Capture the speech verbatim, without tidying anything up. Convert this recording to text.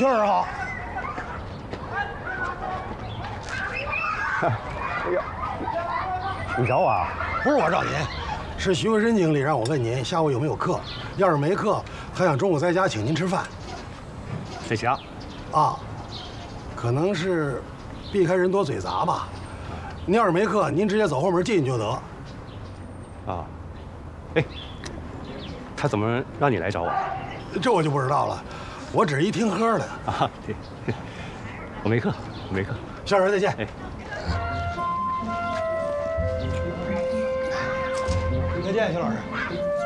确实好。 哎呀，你找我啊？ 不是我找您，是徐慧珍经理让我问您下午有没有课，要是没课，他想中午在家请您吃饭。 在家。 啊，可能是避开人多嘴杂吧。您要是没课，您直接走后门进去就得。 啊，哎，他怎么让你来找我？ 这我就不知道了，我只是一听喝的。 啊，对，我没课，我没课。 下回再见。 哎， 再见，徐老师。